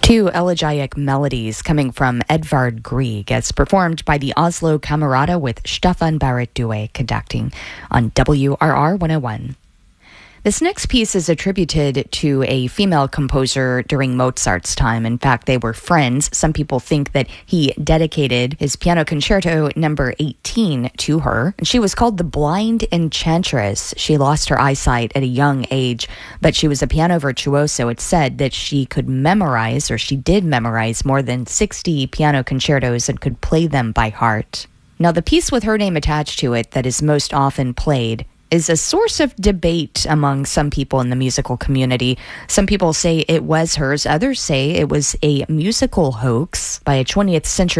Two elegiac melodies coming from Edvard Grieg as performed by the Oslo Camerata with Staffan Barrett Due conducting on WRR 101. This next piece is attributed to a female composer during Mozart's time. In fact, they were friends. Some people think that he dedicated his piano concerto number 18 to her. And she was called the Blind Enchantress. She lost her eyesight at a young age, but she was a piano virtuoso. It's said that she could memorize, or she did memorize, more than 60 piano concertos and could play them by heart. Now, the piece with her name attached to it that is most often played is a source of debate among some people in the musical community. Some people say it was hers. Others say it was a musical hoax by a 20th century